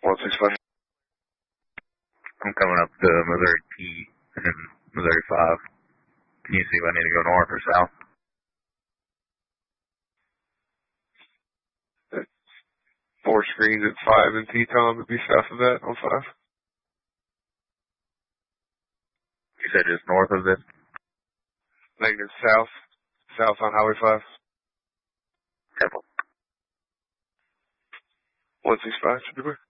165. I'm coming up to Missouri T and Missouri 5. Can you see if I need to go north or south? 4 screens at 5 and T-Tom would be south of that on 5. You said just north of this? Negative south on Highway 5. Temple. 165 should be where?